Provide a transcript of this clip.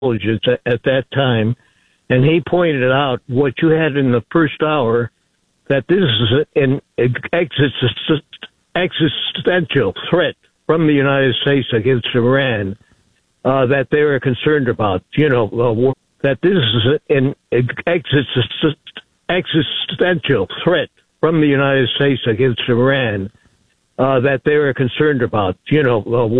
intelligence at that time, and he pointed out what you had in the first hour, that this is an existential threat from the United States against Iran that they were concerned about. That this is an existential threat from the United States against Iran that they were concerned about.